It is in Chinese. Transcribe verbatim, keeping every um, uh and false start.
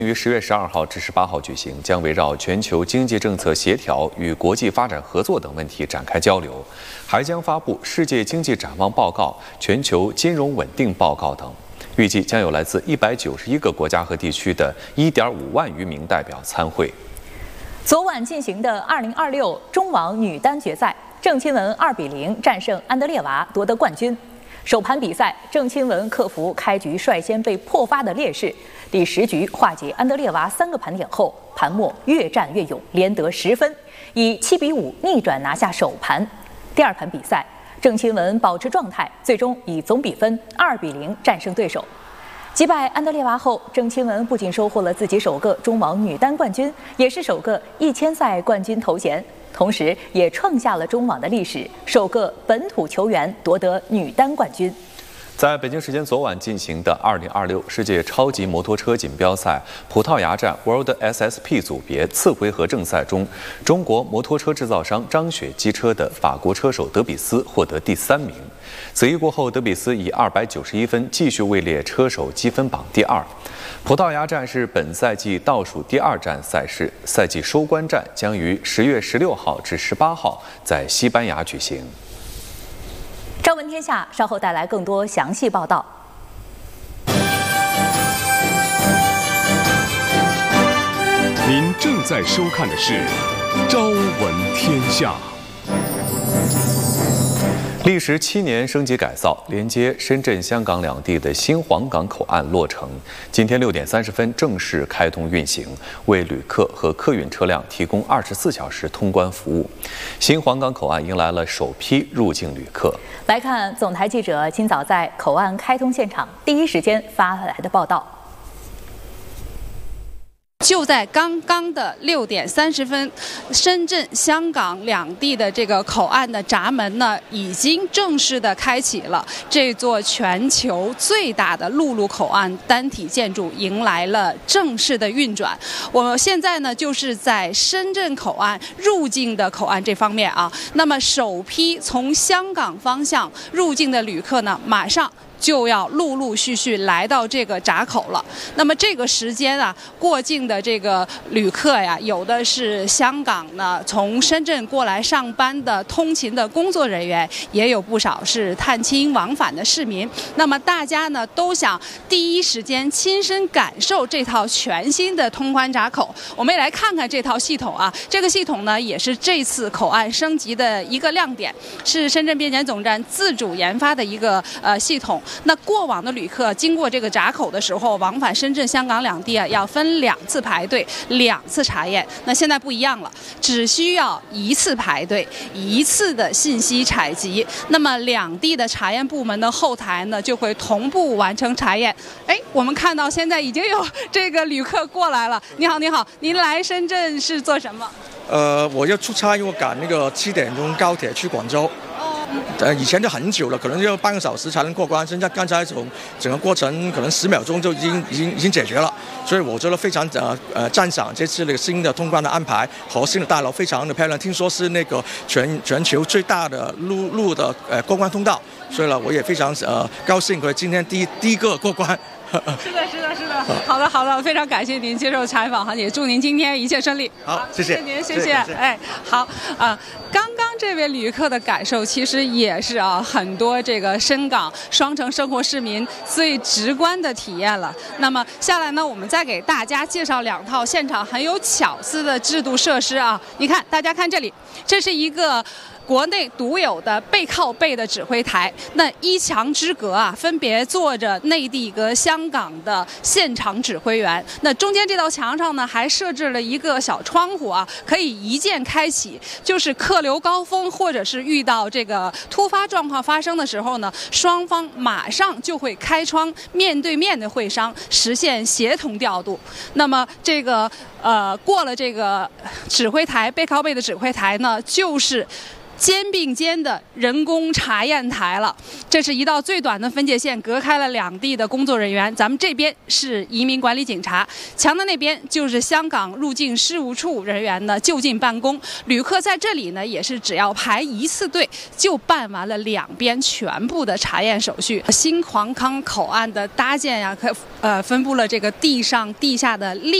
于十月十二号至十八号举行，将围绕全球经济政策协调与国际发展合作等问题展开交流，还将发布世界经济展望报告、全球金融稳定报告等。预计将有来自一百九十一个国家和地区的一点五万余名代表参会。 昨晚进行的二零二六中网女单决赛，郑钦文二比零战胜安德烈娃，夺得冠军。首盘比赛，郑钦文克服开局率先被破发的劣势，第十局化解安德烈娃三个盘点后，盘末越战越勇，连得十分，以七比五逆转拿下首盘。第二盘比赛，郑钦文保持状态，最终以总比分二比零战胜对手。击败安德烈娃后，郑钦文不仅收获了自己首个中网女单冠军，也是首个一千赛冠军头衔。同时也创下了中网的历史，首个本土球员夺得女单冠军。 在北京时间昨晚进行的二零二六世界超级摩托车锦标赛葡萄牙站 World S S P 组别次回合正赛中，中国摩托车制造商张雪机车的法国车手德比斯获得第三名。此役过后，德比斯以二百九十一分继续位列车手积分榜第二。葡萄牙站是本赛季倒数第二站赛事，赛季收官战将于十月十六号至十八号在西班牙举行。 朝闻天下稍后带来更多详细报道。 您正在收看的是《朝闻天下》。 历时七年升级改造，连接深圳、香港两地的新皇岗口岸落成，今天六点三十分正式开通运行，为旅客和客运车辆提供二十四小时通关服务。新皇岗口岸迎来了首批入境旅客。 来看总台记者今早在口岸开通现场第一时间发来的报道。 就在刚刚的六点三十分，深圳、香港两地的这个口岸的闸门呢，已经正式的开启了。这座全球最大的陆路口岸单体建筑迎来了正式的运转。我现在呢，就是在深圳口岸入境的口岸这方面啊。那么首批从香港方向入境的旅客呢，马上就要陆陆续续来到这个闸口了。那么这个时间啊，过境的这个旅客呀，有的是香港呢从深圳过来上班的通勤的工作人员，也有不少是探亲往返的市民。那么大家呢都想第一时间亲身感受这套全新的通关闸口。我们也来看看这套系统啊，这个系统呢也是这次口岸升级的一个亮点，是深圳边检总站自主研发的一个呃系统。那过往的旅客经过这个闸口的时候，往返深圳、香港两地啊，要分两次排队、两次查验。那现在不一样了，只需要一次排队、一次的信息采集。那么两地的查验部门的后台呢，就会同步完成查验。哎，我们看到现在已经有这个旅客过来了。你好，你好，您来深圳是做什么？ 呃，我要出差，因为我赶那个七点钟高铁去广州。呃，以前就很久了，可能要半个小时才能过关。现在刚才从整个过程可能十秒钟就已经已经已经解决了，所以我觉得非常呃呃赞赏这次那个新的通关的安排和新的大楼非常的漂亮。听说是那个全全球最大的陆路的呃过关通道，所以呢，我也非常呃高兴，可以今天第一第一个过关。 是的，是的，是的。好的，好的，非常感谢您接受采访哈，也祝您今天一切顺利。 好，谢谢， 谢谢您，谢谢。哎，好啊、呃，刚刚这位旅客的感受其实也是啊，很多这个深港双城生活市民最直观的体验了。那么下来呢，我们再给大家介绍两套现场很有巧思的制度设施啊。你看，大家看这里，这是一个国内独有的背靠背的指挥台，那一墙之隔啊，分别坐着内地和香港的现场指挥员。那中间这道墙上呢，还设置了一个小窗户啊，可以一键开启。就是客流高峰或者是遇到这个突发状况发生的时候呢，双方马上就会开窗，面对面的会商，实现协同调度。那么这个呃，过了这个指挥台背靠背的指挥台呢，就是肩并肩的人工查验台了。这是一道最短的分界线，隔开了两地的工作人员。咱们这边是移民管理警察，墙的那边就是香港入境事务处人员的就近办公。旅客在这里呢，也是只要排一次队，就办完了两边全部的查验手续。新皇岗口岸的搭建呀，可呃分布了这个地上地下的立